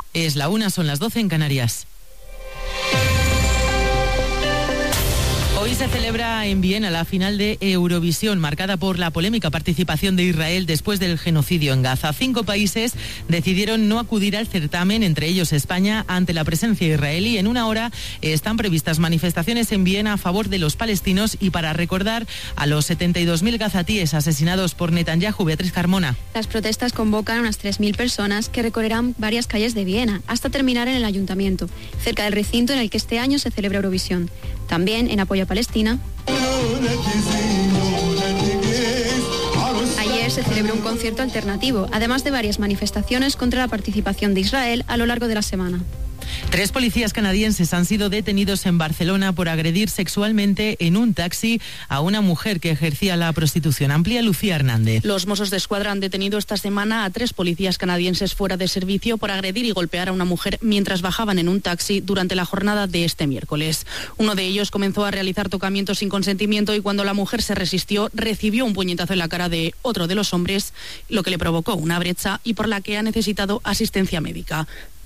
Es la 1, son las 12 en Canarias. Hoy se celebra en Viena la final de Eurovisión, marcada por la polémica participación de Israel después del genocidio en Gaza. 5 países decidieron no acudir al certamen, entre ellos España, ante la presencia israelí. En una hora están previstas manifestaciones en Viena a favor de los palestinos y para recordar a los 72.000 gazatíes asesinados por Netanyahu. Beatriz Carmona. Las protestas convocan a unas 3.000 personas que recorrerán varias calles de Viena hasta terminar en el ayuntamiento, cerca del recinto en el que este año se celebra Eurovisión. También en apoyo a Palestina. Ayer se celebró un concierto alternativo, además de varias manifestaciones contra la participación de Israel a lo largo de la semana. 3 policías canadienses han sido detenidos en Barcelona por agredir sexualmente en un taxi a una mujer que ejercía la prostitución. Amplía Lucía Hernández. Los Mossos d'Esquadra han detenido esta semana a 3 policías canadienses fuera de servicio por agredir y golpear a una mujer mientras bajaban en un taxi durante la jornada de este miércoles. Uno de ellos comenzó a realizar tocamientos sin consentimiento y cuando la mujer se resistió recibió un puñetazo en la cara de otro de los hombres, lo que le provocó una brecha y por la que ha necesitado asistencia médica.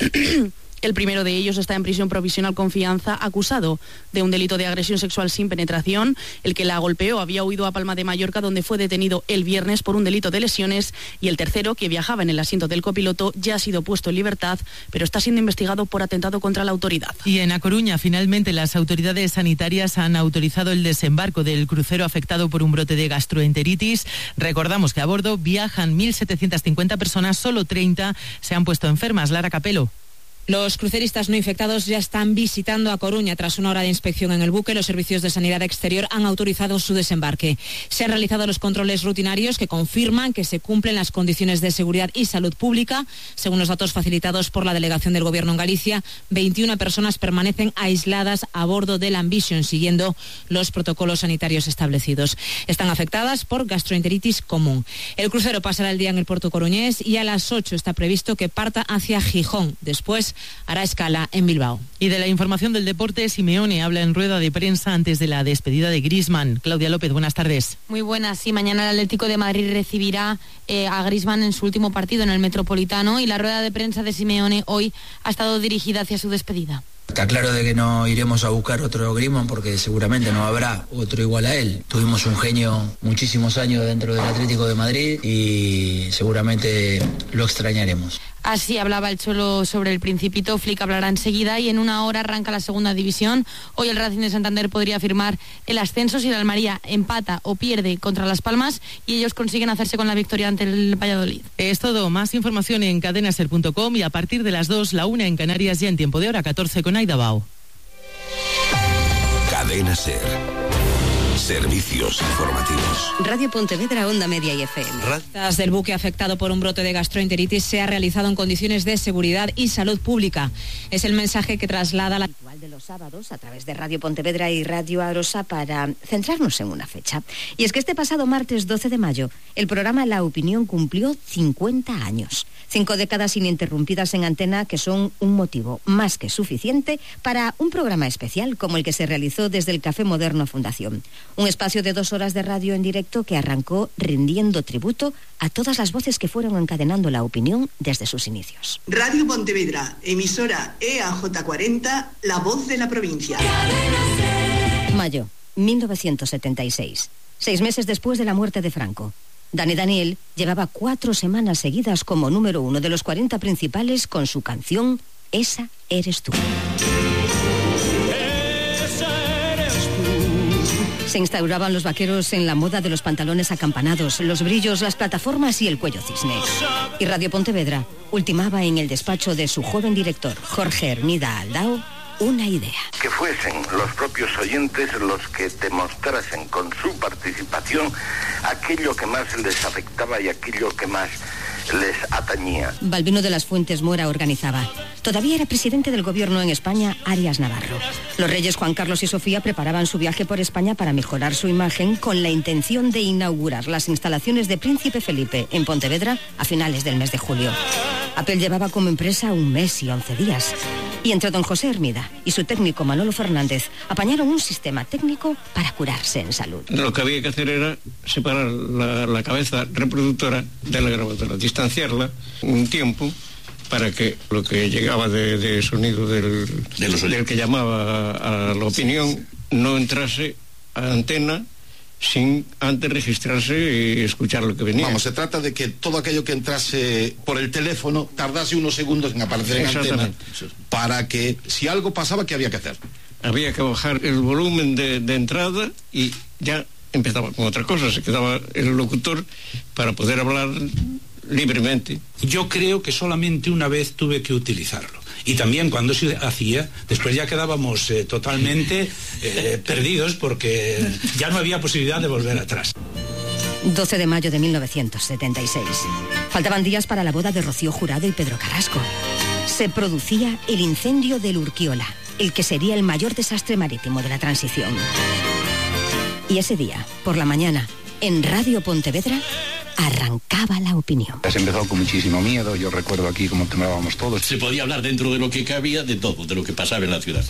El primero de ellos está en prisión provisional con fianza, acusado de un delito de agresión sexual sin penetración. El que la golpeó había huido a Palma de Mallorca, donde fue detenido el viernes por un delito de lesiones. Y el tercero, que viajaba en el asiento del copiloto, ya ha sido puesto en libertad, pero está siendo investigado por atentado contra la autoridad. Y en A Coruña, finalmente, las autoridades sanitarias han autorizado el desembarco del crucero afectado por un brote de gastroenteritis. Recordamos que a bordo viajan 1.750 personas, solo 30 se han puesto enfermas. Lara Capelo. Los cruceristas no infectados ya están visitando A Coruña. Tras una hora de inspección en el buque, los servicios de sanidad exterior han autorizado su desembarque. Se han realizado los controles rutinarios que confirman que se cumplen las condiciones de seguridad y salud pública. Según los datos facilitados por la delegación del Gobierno en Galicia, 21 personas permanecen aisladas a bordo del Ambition, siguiendo los protocolos sanitarios establecidos. Están afectadas por gastroenteritis común. El crucero pasará el día en el puerto coruñés y a las 8 está previsto que parta hacia Gijón. Después hará escala en Bilbao. Y de la información del deporte, Simeone habla en rueda de prensa antes de la despedida de Griezmann. Claudia López, buenas tardes. Muy buenas, sí, mañana el Atlético de Madrid recibirá a Griezmann en su último partido en el Metropolitano y la rueda de prensa de Simeone hoy ha estado dirigida hacia su despedida. Está claro de que no iremos a buscar otro Griezmann porque seguramente no habrá otro igual a él. Tuvimos un genio muchísimos años dentro del Atlético de Madrid y seguramente lo extrañaremos. Así hablaba el Cholo sobre el Principito. Flick hablará enseguida y en una hora arranca la segunda división. Hoy el Racing de Santander podría firmar el ascenso si el Almería empata o pierde contra Las Palmas y ellos consiguen hacerse con la victoria ante el Valladolid. Es todo. Más información en cadenaser.com y a partir de las 2, la 1 en Canarias, ya en tiempo de hora 14 con Aida Bao. Cadena Ser. Servicios informativos. Radio Pontevedra, Onda Media y FM. Tras del buque afectado por un brote de gastroenteritis se ha realizado en condiciones de seguridad y salud pública. Es el mensaje que traslada la habitual de los sábados a través de Radio Pontevedra y Radio Arosa para centrarnos en una fecha. Y es que este pasado martes 12 de mayo, el programa La Opinión cumplió 50 años. 5 décadas ininterrumpidas en antena que son un motivo más que suficiente para un programa especial como el que se realizó desde el Café Moderno Fundación. Un espacio de 2 horas de radio en directo que arrancó rindiendo tributo a todas las voces que fueron encadenando La Opinión desde sus inicios. Radio Pontevedra, emisora EAJ40, la voz de la provincia. Mayo, 1976. 6 meses después de la muerte de Franco. Dani Daniel llevaba 4 semanas seguidas como número 1 de los 40 principales con su canción Esa eres tú. Se instauraban los vaqueros en la moda de los pantalones acampanados, los brillos, las plataformas y el cuello cisne. Y Radio Pontevedra ultimaba en el despacho de su joven director, Jorge Hermida Aldao, una idea. Que fuesen los propios oyentes los que demostrasen con su participación aquello que más les afectaba y aquello que más les atañía. Balbino de las Fuentes Mora organizaba. Todavía era presidente del gobierno en España, Arias Navarro. Los reyes Juan Carlos y Sofía preparaban su viaje por España para mejorar su imagen con la intención de inaugurar las instalaciones de Príncipe Felipe en Pontevedra a finales del mes de julio. Apple llevaba como empresa 1 mes y 11 días. Y entre don José Hermida y su técnico Manolo Fernández apañaron un sistema técnico para curarse en salud. Lo que había que hacer era separar la cabeza reproductora de la grabadora, distanciarla un tiempo para que lo que llegaba de sonido del que llamaba a la opinión no entrase a antena sin antes registrarse y escuchar lo que venía. Vamos, se trata de que todo aquello que entrase por el teléfono tardase unos segundos en aparecer en antena, para que si algo pasaba, ¿qué había que hacer? Había que bajar el volumen de entrada y ya empezaba con otra cosa, se quedaba el locutor para poder hablar libremente. Yo creo que solamente una vez tuve que utilizarlo. Y también cuando se hacía, después ya quedábamos totalmente perdidos porque ya no había posibilidad de volver atrás. 12 de mayo de 1976. Faltaban días para la boda de Rocío Jurado y Pedro Carrasco. Se producía el incendio del Urquiola, el que sería el mayor desastre marítimo de la transición. Y ese día, por la mañana, en Radio Pontevedra, arrancaba la opinión. Se empezó con muchísimo miedo, yo recuerdo aquí cómo temblábamos todos. Se podía hablar dentro de lo que cabía, de todo, de lo que pasaba en la ciudad.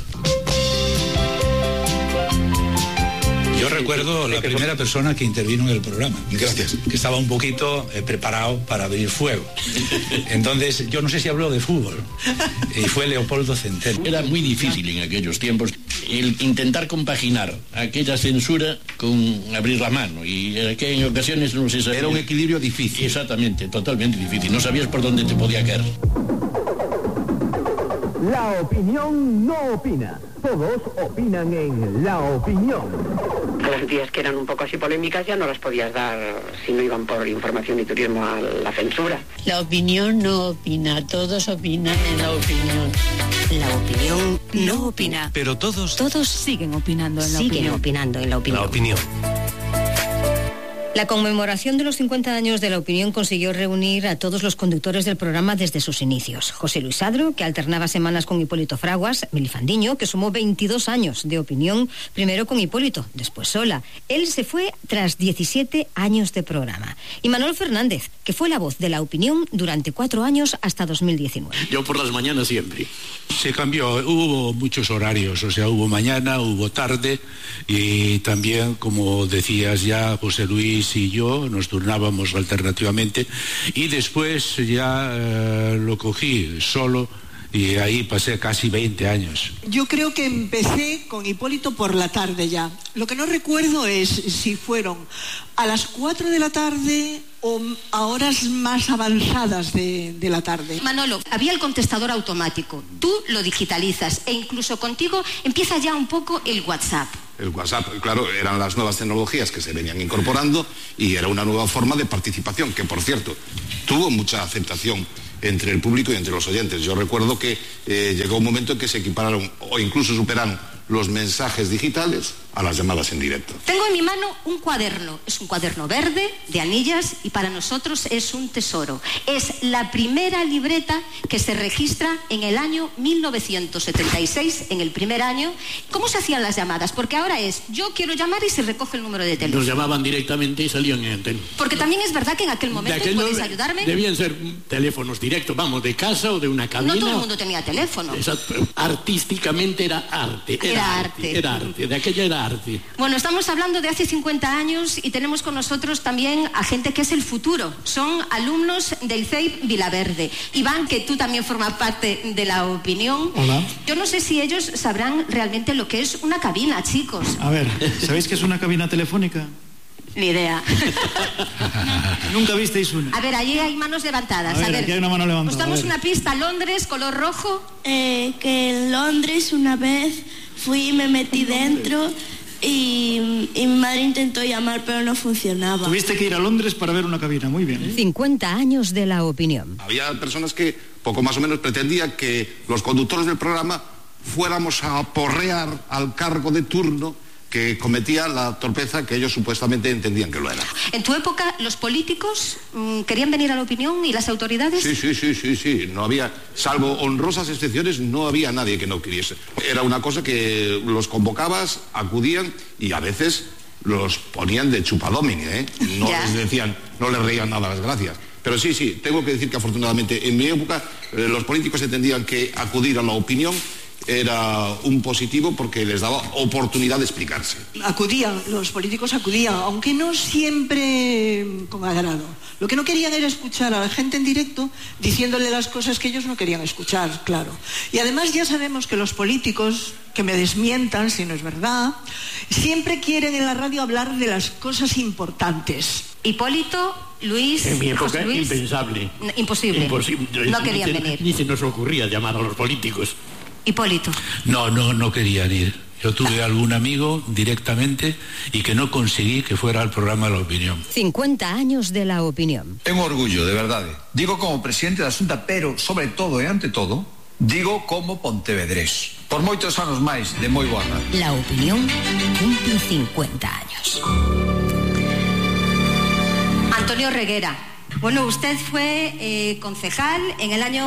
Yo recuerdo la primera persona que intervino en el programa. Gracias. Que estaba un poquito preparado para abrir fuego. Entonces, yo no sé si habló de fútbol. Y fue Leopoldo Centeno. Era muy difícil en aquellos tiempos el intentar compaginar aquella censura con abrir la mano. Y que en ocasiones no se sabía. Era un equilibrio difícil. Exactamente, totalmente difícil. No sabías por dónde te podía caer. La opinión no opina. Todos opinan en La Opinión. Las días que eran un poco así polémicas ya no las podías dar si no iban por información y turismo a la censura. La opinión no opina, todos opinan en La Opinión. La opinión no opina. Pero todos siguen opinando en La Opinión. Siguen opinando en La Opinión. La Opinión. La conmemoración de los 50 años de La Opinión consiguió reunir a todos los conductores del programa desde sus inicios. José Luis Adro, que alternaba semanas con Hipólito Fraguas, Mili Fandiño, que sumó 22 años de Opinión, primero con Hipólito, después sola. Él se fue tras 17 años de programa. Y Manuel Fernández, que fue la voz de La Opinión durante 4 años hasta 2019. Yo por las mañanas siempre. Se cambió, hubo muchos horarios, o sea, hubo mañana, hubo tarde y también, como decías ya, José Luis y yo nos turnábamos alternativamente y después ya lo cogí solo y ahí pasé casi 20 años. Yo creo que empecé con Hipólito por la tarde ya. Lo que no recuerdo es si fueron a las 4 de la tarde o a horas más avanzadas de la tarde. Manolo, había el contestador automático. Tú lo digitalizas e incluso contigo empieza ya un poco el WhatsApp. El WhatsApp, claro, eran las nuevas tecnologías que se venían incorporando y era una nueva forma de participación, que por cierto, tuvo mucha aceptación entre el público y entre los oyentes. Yo recuerdo que llegó un momento en que se equipararon o incluso superaron los mensajes digitales a las llamadas en directo. Tengo en mi mano un cuaderno. Es un cuaderno verde, de anillas, y para nosotros es un tesoro. Es la primera libreta que se registra en el año 1976, en el primer año. ¿Cómo se hacían las llamadas? Porque ahora es, yo quiero llamar y se recoge el número de teléfono. Nos llamaban directamente y salían en antena. Porque también es verdad que en aquel momento, ¿puedes ayudarme? Debían ser teléfonos directos, vamos, de casa o de una cabina. No todo el mundo tenía teléfono. Exacto. Artísticamente era arte. Era arte. De aquella era arte. Bueno, estamos hablando de hace 50 años y tenemos con nosotros también a gente que es el futuro. Son alumnos del CEIP Vilaverde. Iván, que tú también formas parte de La Opinión. Hola. Yo no sé si ellos sabrán realmente lo que es una cabina, chicos. A ver, ¿sabéis qué es una cabina telefónica? Ni idea. Nunca visteis una. A ver, allí hay manos levantadas. A ver, aquí hay una mano levantada. Nos damos una pista. Londres, color rojo. Que en Londres una vez fui y me metí dentro y mi madre intentó llamar pero no funcionaba. Tuviste que ir a Londres para ver una cabina, muy bien. 50 años de La Opinión. Había personas que poco más o menos pretendían que los conductores del programa fuéramos a aporrear al cargo de turno que cometía la torpeza que ellos supuestamente entendían que lo era. ¿En tu época los políticos querían venir a La Opinión y las autoridades? Sí. No había, salvo honrosas excepciones, no había nadie que no queriese. Era una cosa que los convocabas, acudían y a veces los ponían de chupadomini, ¿eh? No les decían, no les reían nada las gracias. Pero sí, tengo que decir que afortunadamente en mi época los políticos entendían que acudir a La Opinión era un positivo porque les daba oportunidad de explicarse. Los políticos acudían, aunque no siempre con agrado. Lo que no querían era escuchar a la gente en directo diciéndole las cosas que ellos no querían escuchar, claro. Y además ya sabemos que los políticos, que me desmientan si no es verdad, siempre quieren en la radio hablar de las cosas importantes. Hipólito, Luis... En mi época, José Luis, impensable. Imposible. No querían venir. Ni se nos ocurría llamar a los políticos. Hipólito. No querían ir. Yo tuve algún amigo directamente y que no conseguí que fuera al programa La Opinión. 50 años de La Opinión. Tengo orgullo, de verdad. Digo como presidente da Xunta, pero sobre todo e ante todo, digo como pontevedrés. Por moitos anos máis, de moi boa radio. La Opinión cumple 50 años. Antonio Reguera. Bueno, usted fue concejal en el año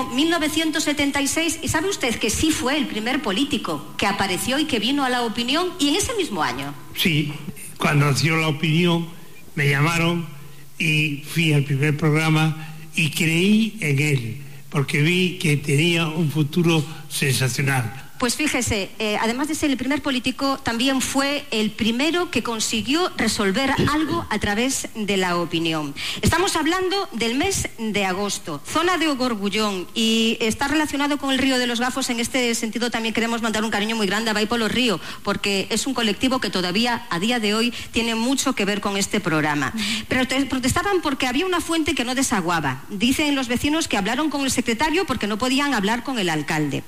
1976 y sabe usted que sí fue el primer político que apareció y que vino a La Opinión, y en ese mismo año. Sí, cuando nació La Opinión me llamaron y fui al primer programa y creí en él porque vi que tenía un futuro sensacional. Pues fíjese, además de ser el primer político, también fue el primero que consiguió resolver algo a través de La Opinión. Estamos hablando del mes de agosto, zona de Gorgullón, y está relacionado con el Río de los Gafos. En este sentido también queremos mandar un cariño muy grande a Vaipolo Río, porque es un colectivo que todavía a día de hoy tiene mucho que ver con este programa. Pero protestaban porque había una fuente que no desaguaba. Dicen los vecinos que hablaron con el secretario porque no podían hablar con el alcalde.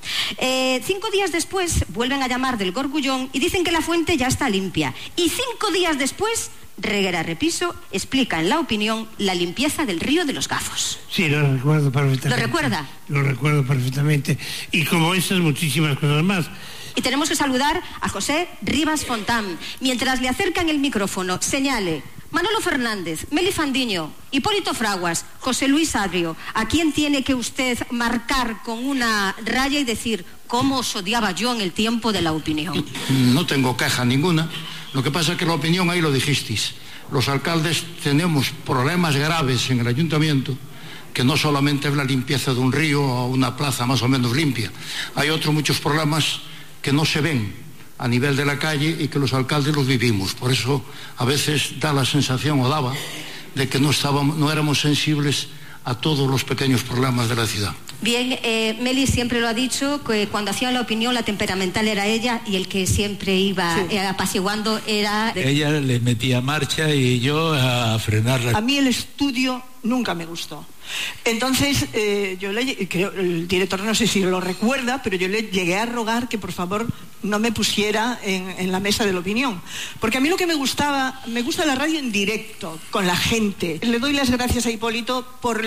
5 días después vuelven a llamar del Gorgullón y dicen que la fuente ya está limpia. Y 5 días después, Reguera Repiso explica en La Opinión la limpieza del Río de los Gafos. Sí, lo recuerdo perfectamente. ¿Lo recuerda? Lo recuerdo perfectamente. Y como esas, muchísimas cosas más. Y tenemos que saludar a José Rivas Fontán. Mientras le acercan el micrófono, señale: Manolo Fernández, Meli Fandiño, Hipólito Fraguas, José Luis Adrio, ¿a quién tiene que usted marcar con una raya y decir cómo os odiaba yo en el tiempo de La Opinión? No tengo queja ninguna. Lo que pasa es que La Opinión, ahí lo dijisteis, los alcaldes tenemos problemas graves en el ayuntamiento, que no solamente es la limpieza de un río o una plaza más o menos limpia. Hay otros muchos problemas que no se ven a nivel de la calle y que los alcaldes los vivimos. Por eso a veces da la sensación, o daba, de que no éramos sensibles a todos los pequeños problemas de la ciudad. Bien, Meli siempre lo ha dicho, que cuando hacía La Opinión la temperamental era ella y el que siempre iba apaciguando era... Ella le metía marcha y yo a frenarla. A mí el estudio nunca me gustó. Entonces, creo, el director no sé si lo recuerda, pero yo le llegué a rogar que por favor no me pusiera en la mesa de La Opinión. Porque a mí lo que me gusta la radio en directo, con la gente. Le doy las gracias a Hipólito por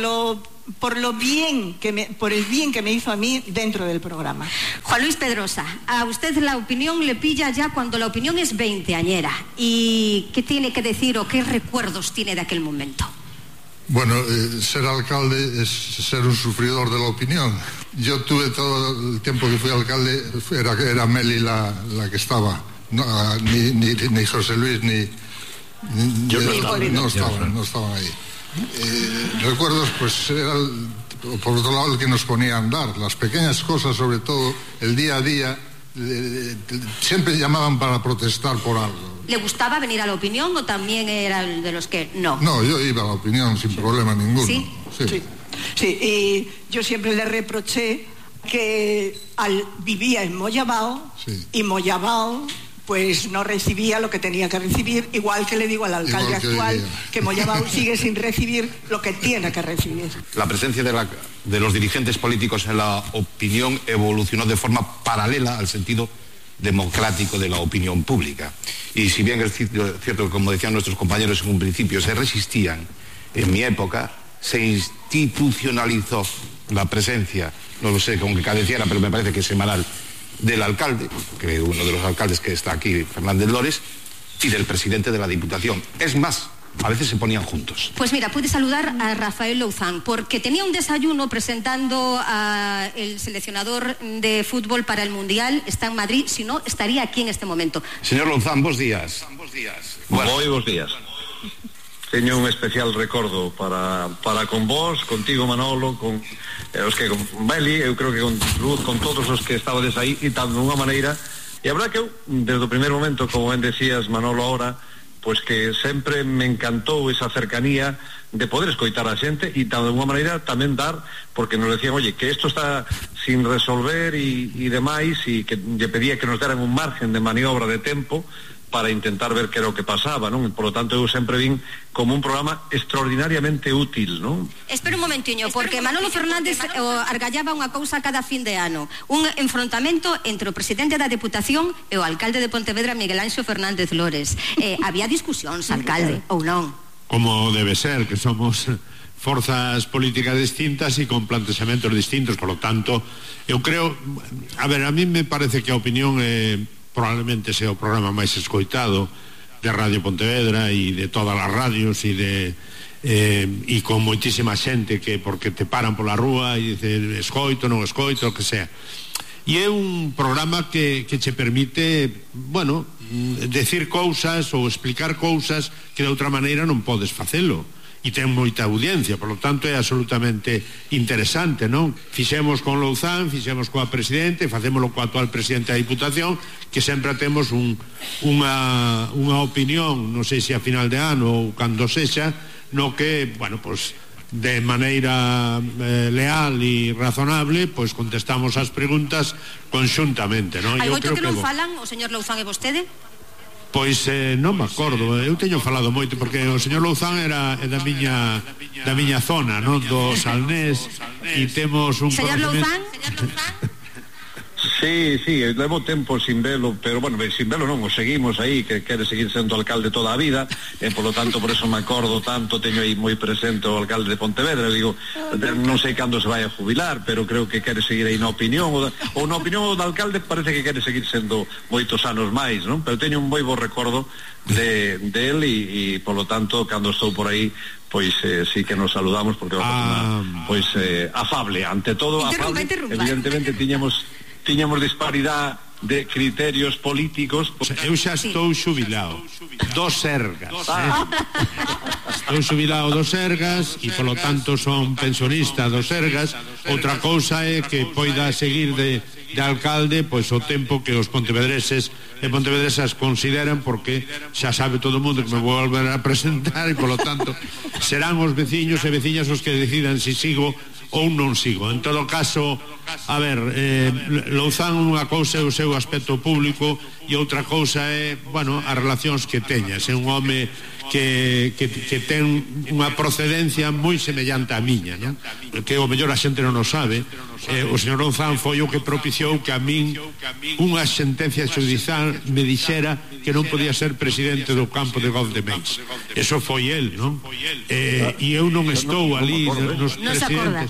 el bien que me hizo a mí dentro del programa. Juan Luis Pedrosa, a usted La Opinión le pilla ya cuando La Opinión es veinteañera. ¿Y qué tiene que decir o qué recuerdos tiene de aquel momento? Bueno, ser alcalde es ser un sufridor de La Opinión. Yo tuve todo el tiempo que fui alcalde, era Meli la que estaba, ni José Luis, no estaban ahí. Recuerdos, pues era por otro lado el que nos ponía a andar, las pequeñas cosas, sobre todo el día a día, siempre llamaban para protestar por algo. ¿Le gustaba venir a La Opinión o también era de los que no? No, yo iba a La Opinión sin problema ninguno. ¿Sí? Sí, y yo siempre le reproché que vivía en Moyabao, y Moyabao pues no recibía lo que tenía que recibir, igual que le digo al alcalde actual que Moyabao sigue sin recibir lo que tiene que recibir. La presencia de los dirigentes políticos en La Opinión evolucionó de forma paralela al sentido democrático de la opinión pública. Y si bien es cierto que, como decían nuestros compañeros en un principio, se resistían, en mi época se institucionalizó la presencia, no lo sé con qué cadeciera, pero me parece que es semanal, del alcalde, que uno de los alcaldes que está aquí, Fernández Lores, y del presidente de la Diputación. Es más, a veces se ponían juntos. Pues mira, puede saludar a Rafael Louzán, porque tenía un desayuno presentando al seleccionador de fútbol para el Mundial. Está en Madrid, si no, estaría aquí en este momento. Señor Louzán, buenos días. Muy buenos días. teño un especial recordo para con vos, contigo Manolo, con Beli, eu creo que con Luz, con todos os que estabades aí, e tan dunha maneira, e a verdad que eu, desde o primeiro momento, como ben decías Manolo ahora, pois que sempre me encantou esa cercanía de poder escoitar a xente e de alguma maneira tamén dar, porque nos decían, oye, que isto está sin resolver e demais, e que lle pedía que nos deran un margen de maniobra de tempo para intentar ver que era o que pasaba, non? Por lo tanto, eu sempre vin como un programa extraordinariamente útil, non? Espera un momentiño, porque Manolo Fernández argallaba unha cousa cada fin de ano, un enfrontamento entre o presidente da Deputación e o alcalde de Pontevedra, Miguel Anxo Fernández Lores. Había discusións, alcalde, ou non? Como debe ser, que somos forzas políticas distintas e con plantexamentos distintos, por lo tanto, eu creo, a ver, a mí me parece que a opinión probablemente sea o programa máis escoitado de Radio Pontevedra e de todas as radios e con moitísima xente que porque te paran pola rúa e dicen escoito, non escoito, o que sea. E é un programa que che permite, bueno, decir cousas ou explicar cousas que de outra maneira non podes facelo. E ten moita audiencia, por lo tanto é absolutamente interesante, non? Fixemos con Louzán, fixemos coa presidente, facémoslo coa actual presidente da Diputación, que sempre temos unha opinión, non sei se a final de ano ou cando sexa, no que, bueno, pues de maneira leal e razonable, pues contestamos as preguntas conxuntamente, non? Hai moito que non falan o señor Louzán e vostede? Pois non me acordo, eu teño falado moito porque o señor Louzán era da miña zona, non, do Salnés, e temos un señor Louzán? Sí, levo tempo sin velo, pero bueno, sin velo non, o seguimos aí, que quere seguir sendo alcalde toda a vida, e por lo tanto por eso me acordo tanto, teño aí moi presente o alcalde de Pontevedra, digo, non sei cando se vai a jubilar, pero creo que quere seguir aí na opinión, ou na opinión do alcalde parece que quere seguir sendo moitos anos máis, non? Pero teño un moi bo recordo de él e por lo tanto, cando estou por aí, pois sí que nos saludamos porque pois afable, ante todo afable, evidentemente tiñamos disparidade de criterios políticos. Eu xa estou xubilado do Sergas, estou xubilado do Sergas e polo tanto son pensionista do Sergas. Outra cousa é que poida seguir de alcalde pois o tempo que os pontevedreses e pontevedresas consideran, porque xa sabe todo o mundo que me vou volver a presentar e polo tanto serán os veciños e veciñas os que decidan se sigo ou non sigo. En todo caso, a ver, Louzán unha cousa é o seu aspecto público e outra cousa é, bueno, as relacións que teñas. É un home que ten unha procedencia moi semellante á miña, non? Que o mellor a xente non o sabe. O señor Louzán foi o que propiciou que a min unha sentencia judicial me dixera que non podía ser presidente do campo de Goz de Meis. Eso foi el, non? E eu non estou ali nos presidentes,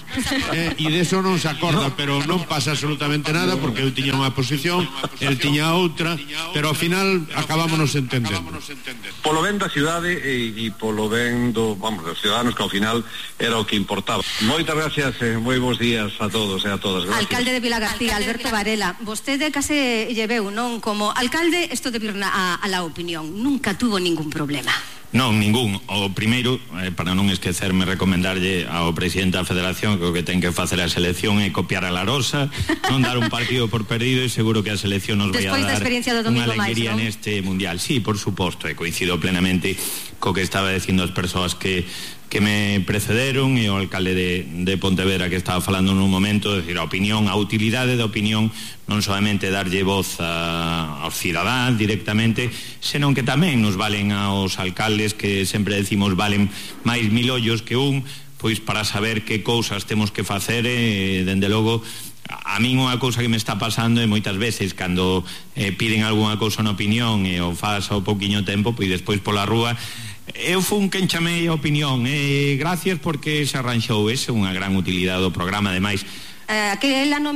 e deso non se acorda, pero non pasa absolutamente nada porque eu tiña unha posición, el tiña outra, pero ao final acabámonos entendendo. Polo ben da cidade e polo ben dos ciudadanos, que ao final era o que importaba. Moitas gracias, moi bons días a todos e a todas. Gracias. Alcalde de Vilagarcía, Alberto Varela, vostede case lleveu, non, como alcalde, isto de vir a la opinión, nunca tuvo ningún problema. Non, ningún. O primeiro, para non esquecerme, recomendarlle ao presidente da Federación que o que ten que facer a selección é copiar a Larosa, non dar un partido por perdido, e seguro que a selección nos vai a dar unha alegría neste mundial. Sí, por suposto, e coincido plenamente co que estaba dicindo as persoas que me precederon e o alcalde de Pontevedra que estaba falando nun momento, decir, a opinión, a utilidade da opinión, non solamente darlle voz aos cidadáns directamente, senón que tamén nos valen aos alcaldes, que sempre decimos valen máis 1000 ollos que un, pois para saber que cousas temos que facer, e dende logo a min unha cousa que me está pasando é moitas veces cando piden algunha cousa na opinión e o faz ao pouquiño tempo, pois despois pola rúa eu fun quen chamei a opinión, gracias porque se arranxou. Esa é unha gran utilidade do programa. Ademais, aquel ano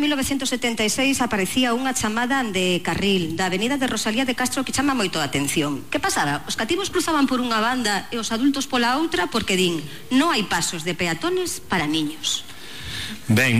1976 aparecía unha chamada de carril da avenida de Rosalía de Castro que chama moito a atención. Que pasaba? Os cativos cruzaban por unha banda e os adultos pola outra porque din non hai pasos de peatones para niños. Ben,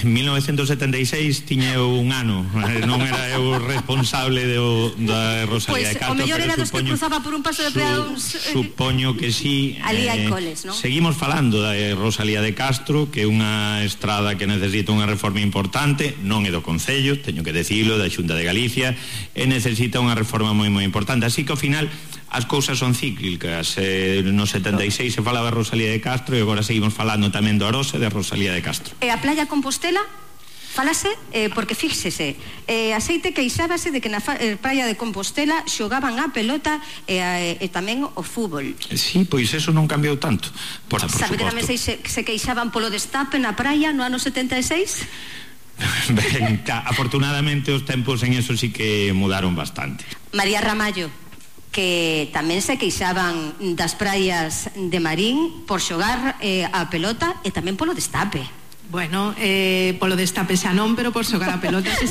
1976 tiña eu un ano, non era eu responsable da Rosalía de Castro. Pois o mellor era dos que cruzaba por un paso de peóns. Supoño que sí. Ali hai coles, non? Seguimos falando da Rosalía de Castro, que é unha estrada que necesita unha reforma importante, non é do Concello, teño que decirlo, da Xunta de Galicia, e necesita unha reforma moi importante, así que ao final as cousas son cíclicas. No 76 se falaba de Rosalía de Castro e agora seguimos falando tamén do Arosa e de Rosalía de Castro. E a Playa Compostela falase, porque fíxese, a xeite queixábase de que na Praia de Compostela xogaban a pelota e tamén o fútbol. Sí, pois eso non cambiou tanto. Sabe que tamén se queixaban polo destape na praia no ano 76? Ben, afortunadamente os tempos en eso sí que mudaron bastante. María Ramallo, que tamén se queixaban das praias de Marín por xogar a pelota e tamén polo destape. Bueno, polo destape xa non, pero por xogar a pelota se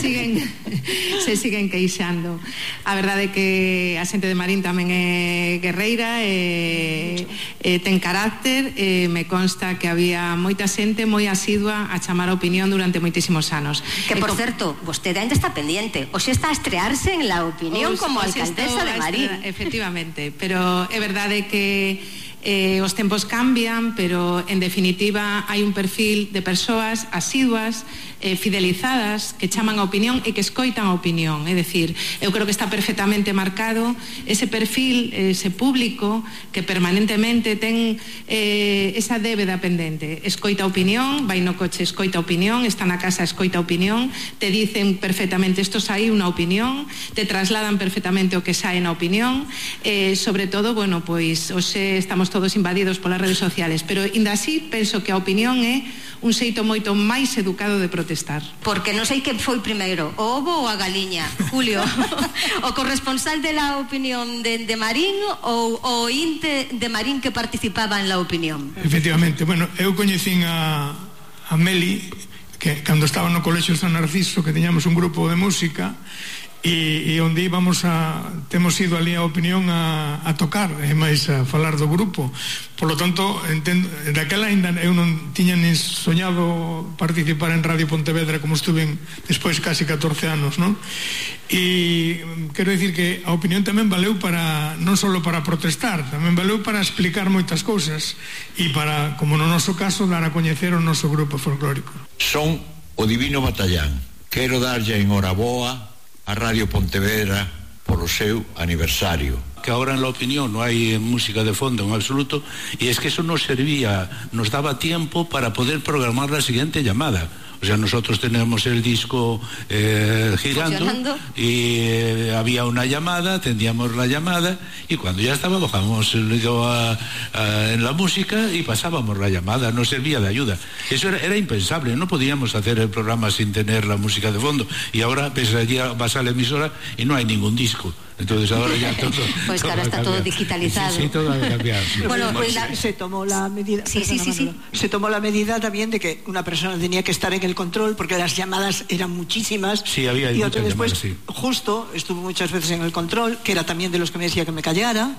siguen queixando. A verdade é que a xente de Marín tamén é guerreira e ten carácter, me consta que había moita xente moi asidua a chamar a opinión durante moitísimos anos. Que, por certo, vostede ainda está pendiente, o xe está a estrearse en La Opinión como alcaldesa de Marín. Efectivamente, pero é verdade que os tempos cambian, pero en definitiva hai un perfil de persoas asiduas, fidelizadas, que chaman a opinión e que escoitan a opinión. É dicir, eu creo que está perfectamente marcado ese perfil, ese público que permanentemente ten esa débeda pendente. Escoita a opinión, vai no coche, escoita a opinión, está na casa, escoita a opinión, te dicen perfectamente isto sai unha opinión, te trasladan perfectamente o que sae na opinión, sobre todo, bueno, pois hoxe estamos todos invadidos polas redes sociales, pero ainda así penso que a opinión é un xeito moito máis educado de protestar. Porque non sei que foi primeiro, o ovo ou a galiña, Julio? O corresponsal de La Opinión de Marín ou o inte de Marín que participaba en La Opinión? Efectivamente, bueno, eu coñecín a Meli, que cando estaba no Colexio San Narciso, que teñamos un grupo de música, e onde íbamos temos ido ali a Opinión a tocar e máis a falar do grupo. Por lo tanto, daquela ainda eu non tiña nin soñado participar en Radio Pontevedra como estuve despois casi 14 anos, non? E quero dicir que a opinión tamén valeu para non só para protestar, tamén valeu para explicar moitas cousas e para, como no noso caso, dar a coñecer o noso grupo folclórico. Son o Divino Batallán. Quero darlle enhoraboa a Radio Pontevedra polo seu aniversario. Que ahora en La Opinión no hay música de fondo en absoluto, y es que eso nos servía, nos daba tiempo para poder programar la siguiente llamada. O sea, nosotros teníamos el disco girando y había una llamada, atendíamos la llamada y cuando ya estaba bajábamos en la música y pasábamos la llamada, nos servía de ayuda. Eso era impensable, no podíamos hacer el programa sin tener la música de fondo, y ahora vas a la emisora y no hay ningún disco. Entonces ahora ya todo... Pues claro, está todo digitalizado. Sí, todo ha cambiado. Sí. Bueno, pues se tomó la medida... Se tomó la medida también de que una persona tenía que estar en el control, porque las llamadas eran muchísimas. Sí, había y muchas otro después, llamadas, sí. Justo, estuvo muchas veces en el control, que era también de los que me decía que me callara.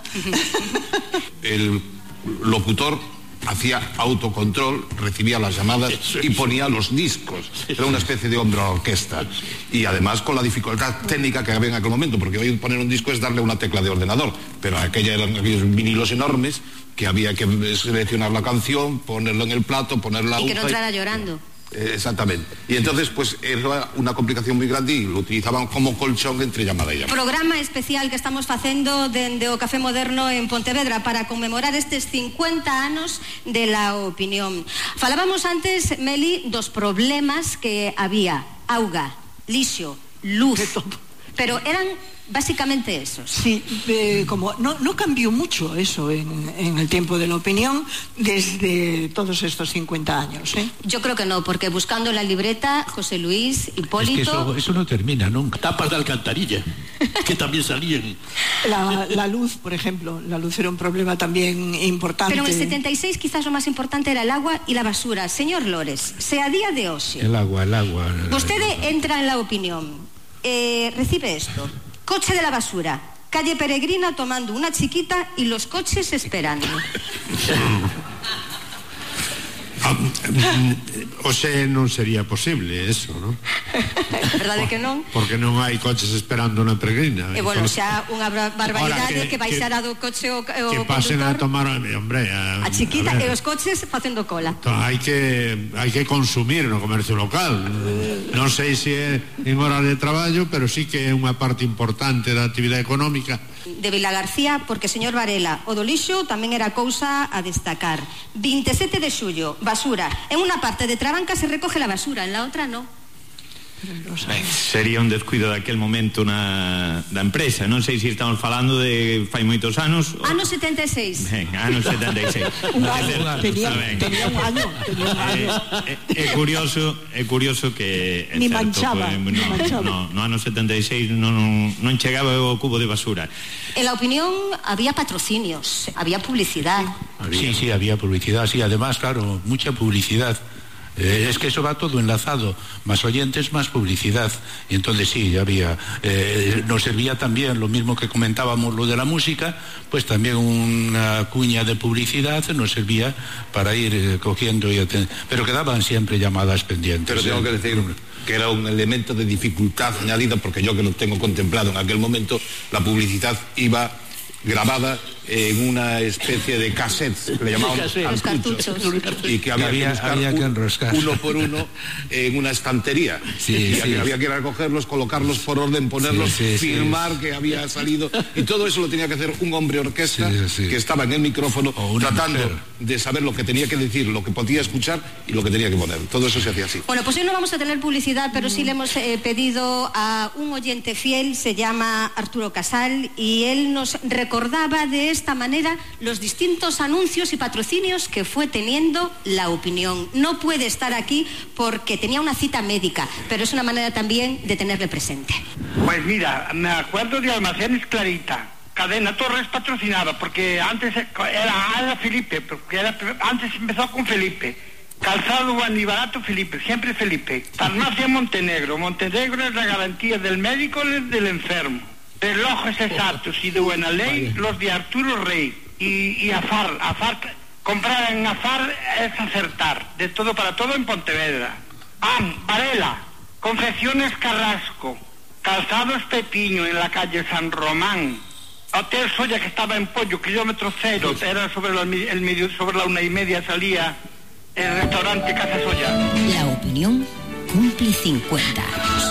El locutor hacía autocontrol, recibía las llamadas y ponía los discos. Era una especie de hombro a la orquesta. Y además con la dificultad técnica que había en aquel momento, porque hoy poner un disco es darle una tecla de ordenador, pero aquella eran aquellos vinilos enormes que había que seleccionar la canción, ponerlo en el plato, poner la aguja. Y que no entrara llorando. Exactamente. Y entonces pues era una complicación muy grande y lo utilizaban como colchón entre llamada y llamada. Programa especial que estamos facendo dende o Café Moderno en Pontevedra para conmemorar estes 50 anos de La Opinión. Falábamos antes, Meli, dos problemas que había: auga, lixo, luz, pero eran básicamente esos. Sí, como no cambió mucho eso en el tiempo de La Opinión desde todos estos 50 años, ¿eh? Yo creo que no, porque buscando la libreta, José Luis, Hipólito... Es que eso no termina nunca. Tapas de alcantarilla, que también salían. La luz, por ejemplo, la luz era un problema también importante. Pero en el 76 quizás lo más importante era el agua y la basura. Señor Lores, se a día de hoxe... El agua. Usted entra en La Opinión, recibe esto: coche de la basura, calle Peregrina tomando una chiquita y los coches esperando. Oxe non sería posible eso, non? Verdade que non? Porque non hai coches esperando na peregrina. E bueno, xa unha barbaridade que baixara do coche o que pasen a tomar, hombre, a chiquita e os coches facendo cola. Hai que consumir no comercio local. Non sei se é en horas de traballo, pero sí que é unha parte importante da actividade económica. De Vilagarcía, porque, señor Varela, o do lixo tamén era cousa a destacar. 27 de xullo, basura. En unha parte de Trabanca se recoge la basura, en la outra no. Sería un descuido daquel momento da empresa. Non sei se estamos falando de fai moitos anos. Ano 76. Ben, ano 76. Tenía un año. É curioso que ni manchaba. No ano 76 non chegaba o cubo de basura. En la opinión había patrocinios, había publicidad. Sí, había publicidad, sí, además, claro, mucha publicidad. Es que eso va todo enlazado, más oyentes, más publicidad. Y entonces sí, había, nos servía también, lo mismo que comentábamos lo de la música, pues también una cuña de publicidad nos servía para ir cogiendo y pero quedaban siempre llamadas pendientes. Pero tengo que decir que era un elemento de dificultad añadido, porque yo que lo tengo contemplado en aquel momento, la publicidad iba grabada en una especie de cassettes que le llamaban cartuchos, y que había que enroscar uno por uno en una estantería. Había que recogerlos, colocarlos por orden, ponerlos, firmar que había salido, y todo eso lo tenía que hacer un hombre orquesta que estaba en el micrófono tratando de saber lo que tenía que decir, lo que podía escuchar y lo que tenía que poner. Todo eso se hacía así. Bueno, pues hoy no vamos a tener publicidad, pero sí le hemos pedido a un oyente fiel, se llama Arturo Casal, y él nos recordaba de esta manera los distintos anuncios y patrocinios que fue teniendo La Opinión. No puede estar aquí porque tenía una cita médica, pero es una manera también de tenerle presente. Pues mira, me acuerdo de Almacenes Clarita. Cadena Torres patrocinaba, porque antes era Felipe, porque antes empezó con Felipe. Calzado buen y barato Felipe, siempre Felipe. Farmacia Montenegro. Montenegro es la garantía del médico y del enfermo. Relojes exactos y de buena ley, los de Arturo Rey. Y Afar, comprar en Afar es acertar, de todo para todo en Pontevedra. Varela, Confecciones Carrasco, Calzados Pepiño en la calle San Román, Hotel Soya que estaba en Pollo, kilómetro cero, era sobre la 1:30 salía el restaurante Casa Soya. La Opinión cumple 50 años.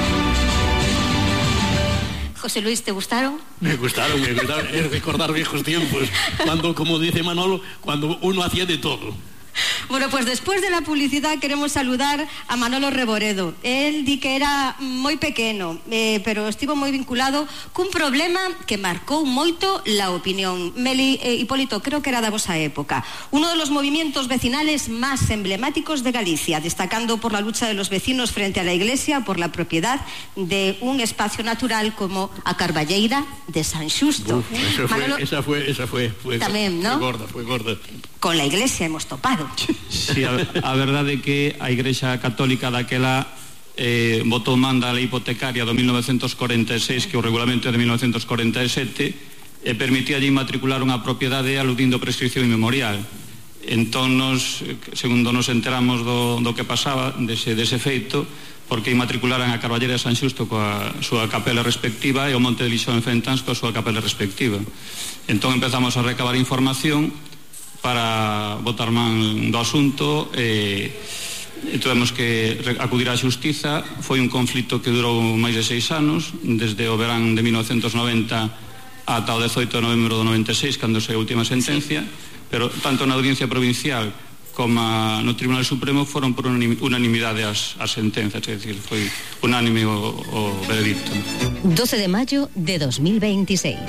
José Luis, ¿te gustaron? Me gustaron. Es recordar viejos tiempos, cuando, como dice Manolo, cuando uno hacía de todo. Bueno, pues después de la publicidad queremos saludar a Manolo Reboredo. Él di que era moi pequeno, pero estivo moi vinculado cun problema que marcou moito La Opinión. Meli, Hipólito, creo que era da vosa época. Uno de los movimientos vecinales más emblemáticos de Galicia, destacando por la lucha de los vecinos frente a la iglesia por la propiedad de un espacio natural como a Carballeira de San Xusto. Esa fue tamén, ¿no? Fue gorda. Con la iglesia hemos topado. Sí, a verdade é que a Igrexa Católica daquela votou manda a lei hipotecaria do 1946, que o regulamento é de 1947, e permitía inmatricular unha propiedade aludindo prescripción inmemorial. Entón, segundo nos enteramos do que pasaba dese feito, porque inmatricularan a Carballeira de San Xusto coa súa capela respectiva e o Monte de Lixó en Fentáns coa súa capela respectiva. Entón empezamos a recabar información para botar man do asunto e tuvemos que acudir á xustiza. Foi un conflito que durou máis de 6 anos, desde o verán de 1990 ata o 18 de novembro do 96, cando se a última sentencia, pero tanto na audiencia provincial como no Tribunal Supremo foron por unanimidade as sentenzas, é dicir, foi unánime o veredicto. 12 de mayo de 2026.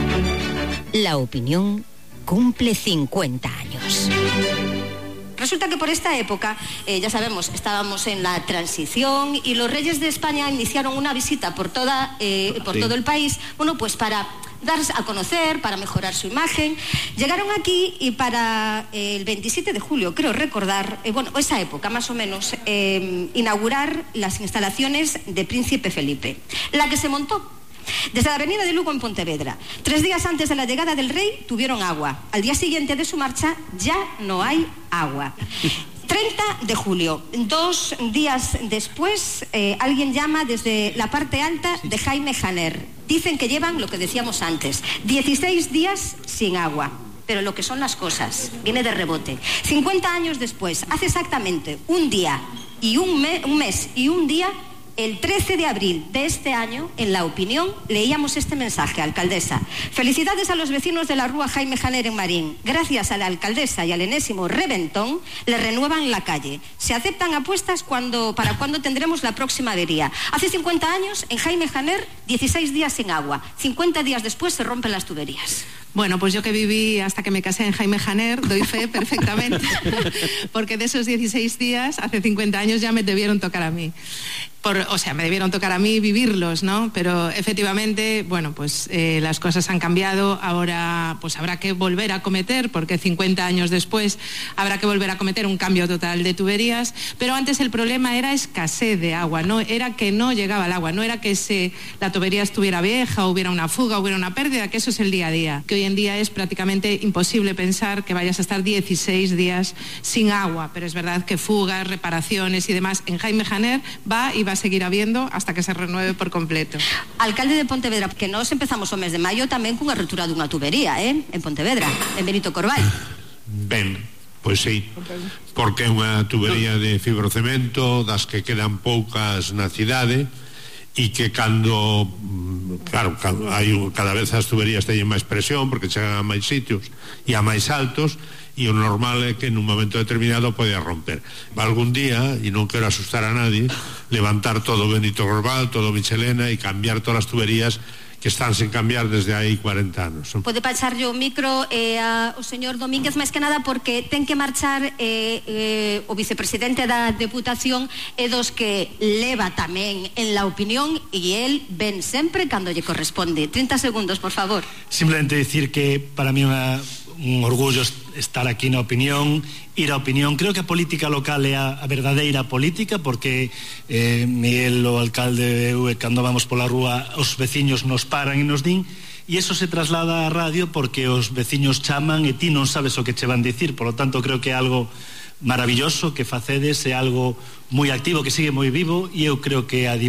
La Opinión cumple 50 años. Resulta que por esta época, ya sabemos, estábamos en la transición y los reyes de España iniciaron una visita por todo el país, bueno, pues para darse a conocer, para mejorar su imagen. Llegaron aquí y para el 27 de julio, creo recordar, esa época más o menos, inaugurar las instalaciones de Príncipe Felipe, la que se montó desde la avenida de Lugo en Pontevedra. 3 días antes de la llegada del rey tuvieron agua. Al día siguiente de su marcha ya no hay agua. 3 30 de julio, 2 días después, alguien llama desde la parte alta de Jaime Janer. Dicen que llevan, lo que decíamos antes, 16 días sin agua. Pero lo que son las cosas, viene de rebote. 50 años después, hace exactamente un día y un mes y un día, el 13 de abril de este año, en La Opinión, leíamos este mensaje, alcaldesa. Felicidades a los vecinos de la Rúa Jaime Janer en Marín. Gracias a la alcaldesa y al enésimo reventón, le renuevan la calle. Se aceptan apuestas para cuando tendremos la próxima avería. Hace 50 años, en Jaime Janer, 16 días sin agua. 50 días después se rompen las tuberías. Bueno, pues yo que viví hasta que me casé en Jaime Janer, doy fe perfectamente, porque de esos 16 días, hace 50 años ya me debieron tocar a mí. Me debieron tocar a mí vivirlos, ¿no? Pero efectivamente, bueno, pues las cosas han cambiado. Ahora pues habrá que volver a cometer, porque 50 años después habrá que volver a cometer un cambio total de tuberías. Pero antes el problema era escasez de agua, no era que no llegaba el agua, no era que la tubería estuviera vieja, hubiera una fuga, hubiera una pérdida, que eso es el día a día. Que hoy en día es prácticamente imposible pensar que vayas a estar 16 días sin agua. Pero es verdad que fugas, reparaciones y demás en Jaime Janer va a seguir habiendo hasta que se renueve por completo. Alcalde de Pontevedra, que nós empezamos o mes de maio tamén cunha rotura dunha tubería, en Pontevedra, en Benito Corval. Ben, pois sí, porque é unha tubería de fibrocemento, das que quedan poucas na cidade, e que cando, claro, cada vez as tuberías teñen máis presión porque chegan a máis sitios e a máis altos, e o normal é que nun momento determinado pode romper. Algún día, e non quero asustar a nadie, levantar todo Benito Corval, todo Michelena e cambiar todas as tuberías que están sen cambiar desde hai 40 anos. Pode pasarlle o micro ao señor Domínguez, máis que nada porque ten que marchar o vicepresidente da Deputación e dos que leva tamén en La Opinión, e el ven sempre cando lle corresponde. 30 segundos, por favor. Simplemente decir que para mí un orgullo estar aquí na Opinión, ir á Opinión. Creo que a política local é a verdadeira política, porque Miguel, o alcalde, cando vamos pola rúa, os veciños nos paran e nos din, e eso se traslada á radio porque os veciños chaman e ti non sabes o que che van dicir. Por lo tanto, creo que é algo maravilloso que facedes, é algo moi activo, que sigue moi vivo, e eu creo que a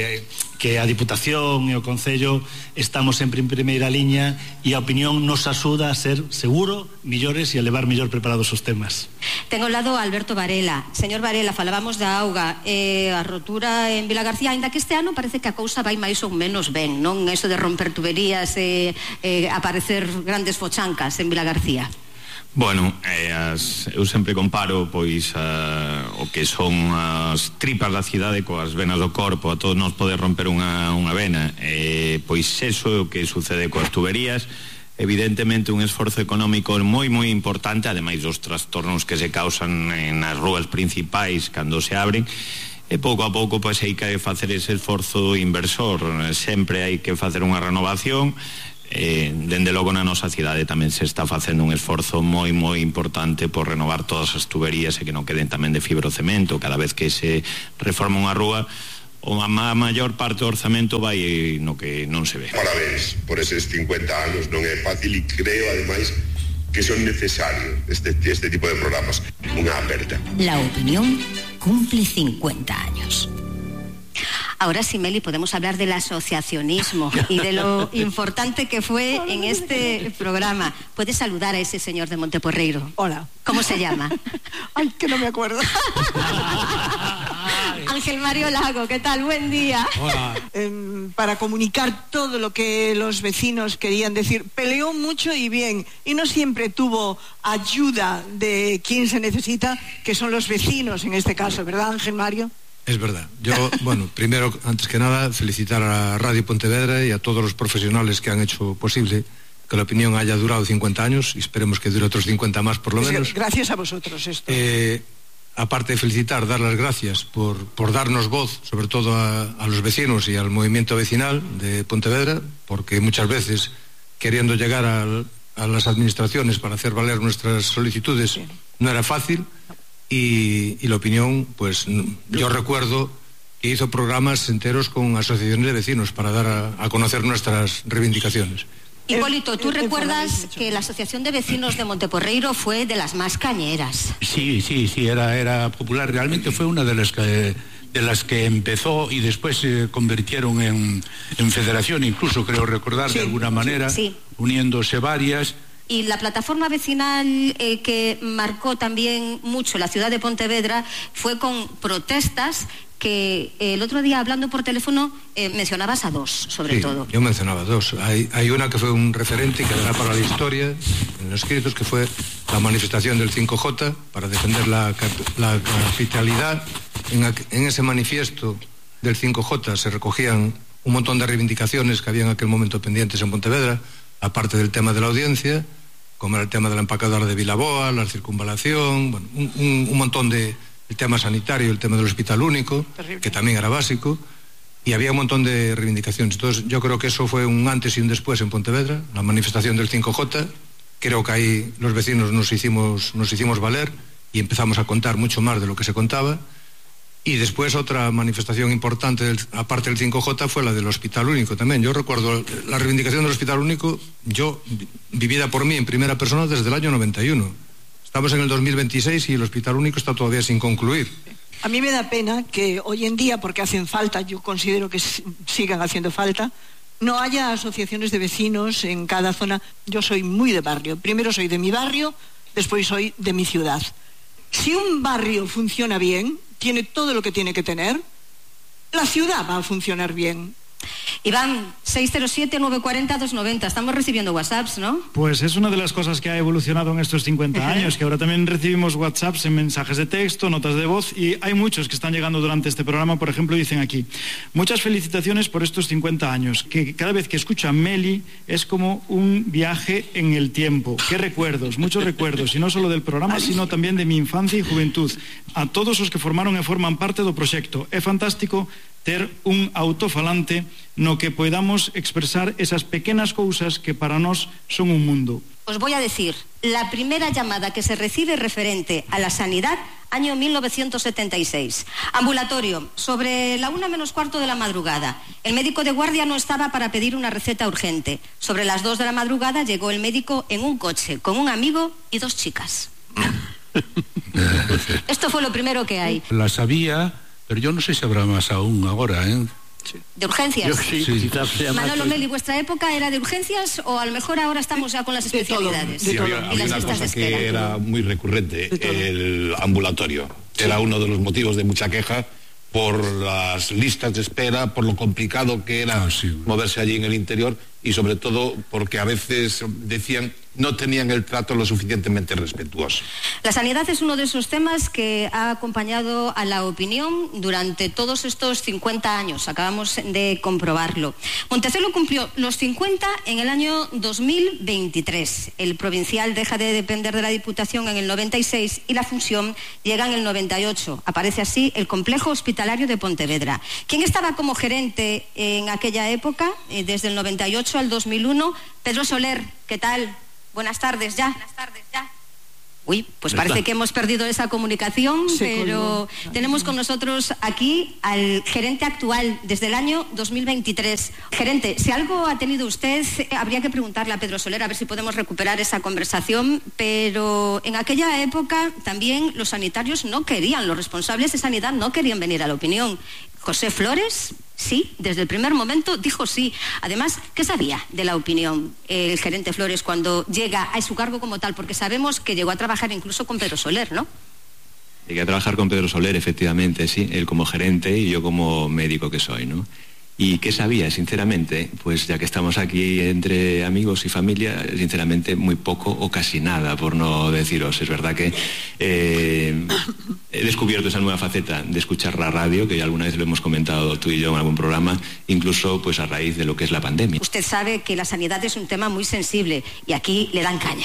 Diputación e o Concello estamos sempre en primeira liña, e a Opinión nos axuda a ser seguro millores e a levar mellor preparados os temas. Ten ao lado Alberto Varela. Señor Varela, falábamos da auga, a rotura en Vilagarcía, aínda que este ano parece que a cousa vai máis ou menos ben, non? Eso de romper tuberías e aparecer grandes fochancas en Vilagarcía. Bueno, eu sempre comparo pois o que son as tripas da cidade coas venas do corpo. A todos nos pode romper unha vena, pois eso é o que sucede coas tuberías. Evidentemente un esforzo económico moi importante, ademais dos trastornos que se causan nas rúas principais cando se abren, e pouco a pouco pois hai que facer ese esforzo inversor. Sempre hai que facer unha renovación. Dende logo na nosa cidade tamén se está facendo un esforzo moi importante por renovar todas as tuberías e que non queden tamén de fibrocemento. Cada vez que se reforma unha rúa, a maior parte do orzamento vai no que non se ve. Parabéns por eses 50 anos, non é fácil, e creo ademais que son necesarios este tipo de programas. Unha aperta. La Opinión cumple 50 años. Ahora sí, Meli, podemos hablar del asociacionismo y de lo importante que fue en este programa. ¿Puedes saludar a ese señor de Monteporreiro? Hola. ¿Cómo se llama? Ay, que no me acuerdo. Ángel Mario Lago, ¿qué tal? Buen día. Hola. Para comunicar todo lo que los vecinos querían decir. Peleó mucho y bien, y no siempre tuvo ayuda de quien se necesita, que son los vecinos en este caso, ¿verdad, Ángel Mario? Es verdad. Yo, bueno, primero, antes que nada, felicitar a Radio Pontevedra y a todos los profesionales que han hecho posible que La Opinión haya durado 50 años, y esperemos que dure otros 50 más por lo menos. Gracias a vosotros esto. Aparte de felicitar, dar las gracias por darnos voz, sobre todo a los vecinos y al movimiento vecinal de Pontevedra, porque muchas veces, queriendo llegar a las administraciones para hacer valer nuestras solicitudes, no era fácil. Y La Opinión, pues yo recuerdo que hizo programas enteros con asociaciones de vecinos para dar a conocer nuestras reivindicaciones. Hipólito, tú recuerdas que la Asociación de Vecinos de Monteporreiro fue de las más cañeras. Sí, era popular. Realmente fue una de las que empezó y después se convirtieron en federación, incluso creo recordar de alguna manera, uniéndose varias. Y la plataforma vecinal que marcó también mucho la ciudad de Pontevedra fue con protestas que el otro día hablando por teléfono mencionabas a dos, sobre todo. Yo mencionaba dos. Hay una que fue un referente y quedará para la historia en los escritos, que fue la manifestación del 5J para defender la capitalidad. En ese manifiesto del 5J se recogían un montón de reivindicaciones que había en aquel momento pendientes en Pontevedra, aparte del tema de la audiencia, como era el tema de la empacadora de Vilaboa, la circunvalación, bueno, un montón de... el tema sanitario, el tema del hospital único, que también era básico, y había un montón de reivindicaciones. Entonces yo creo que eso fue un antes y un después en Pontevedra, la manifestación del 5J. Creo que ahí los vecinos nos hicimos valer y empezamos a contar mucho más de lo que se contaba. Y después otra manifestación importante, aparte del 5J, fue la del hospital único también. Yo recuerdo la reivindicación del hospital único, yo vivida por mí en primera persona desde el año 91. Estamos en el 2026 y el hospital único está todavía sin concluir. A mí me da pena que hoy en día, porque hacen falta, yo considero que sigan haciendo falta, no haya asociaciones de vecinos en cada zona. Yo soy muy de barrio. Primero soy de mi barrio, después soy de mi ciudad. Si un barrio funciona bien, tiene todo lo que tiene que tener, la ciudad va a funcionar bien. Iván, 607-940-290. Estamos recibiendo WhatsApps, ¿no? Pues es una de las cosas que ha evolucionado en estos 50 años, que ahora también recibimos WhatsApps en mensajes de texto, notas de voz, y hay muchos que están llegando durante este programa. Por ejemplo, dicen aquí: muchas felicitaciones por estos 50 años, que cada vez que escucho a Meli es como un viaje en el tiempo. Qué recuerdos, muchos recuerdos, y no solo del programa, sino también de mi infancia y juventud. A todos os que formaron e forman parte do proxecto. É fantástico ter un autofalante no que podamos expresar esas pequenas cousas que para nós son un mundo. Os voy a decir, la primera llamada que se recibe referente a la sanidad, año 1976. Ambulatorio, sobre la 1:15 de la madrugada. El médico de guardia no estaba para pedir una receta urgente. Sobre las 2 de la madrugada llegó el médico en un coche, con un amigo y 2 chicas. Esto fue lo primero que hay. La sabía, pero yo no sé si habrá más aún ahora, ¿eh? ¿De urgencias? Sí. Manolo Meli, ¿vuestra época era de urgencias o a lo mejor ahora estamos ya con las especialidades? Sí, había una cosa que era muy recurrente, el ambulatorio. Era uno de los motivos de mucha queja por las listas de espera, por lo complicado que era moverse allí en el interior y sobre todo porque a veces decían no tenían el trato lo suficientemente respetuoso. La sanidad es uno de esos temas que ha acompañado a la opinión durante todos estos 50 años. Acabamos de comprobarlo. Montecelo cumplió los 50 en el año 2023. El provincial deja de depender de la Diputación en el 96 y la fusión llega en el 98. Aparece así el complejo hospitalario de Pontevedra. ¿Quién estaba como gerente en aquella época, desde el 98 al 2001? Pedro Soler, ¿qué tal? Buenas tardes ya. Uy, pues parece que hemos perdido esa comunicación, pero tenemos con nosotros aquí al gerente actual desde el año 2023. Gerente, si algo ha tenido usted, habría que preguntarle a Pedro Soler a ver si podemos recuperar esa conversación, pero en aquella época también los sanitarios no querían, los responsables de sanidad no querían venir a la opinión. José Flores, sí, desde el primer momento dijo sí. Además, ¿qué sabía de la opinión el gerente Flores cuando llega a su cargo como tal? Porque sabemos que llegó a trabajar incluso con Pedro Soler, ¿no? Llegué a trabajar con Pedro Soler, efectivamente, sí. Él como gerente y yo como médico que soy, ¿no? ¿Y qué sabía, sinceramente? Pues ya que estamos aquí entre amigos y familia, sinceramente muy poco o casi nada, por no deciros. Es verdad que he descubierto esa nueva faceta de escuchar la radio, que ya alguna vez lo hemos comentado tú y yo en algún programa, incluso pues a raíz de lo que es la pandemia. Usted sabe que la sanidad es un tema muy sensible y aquí le dan caña.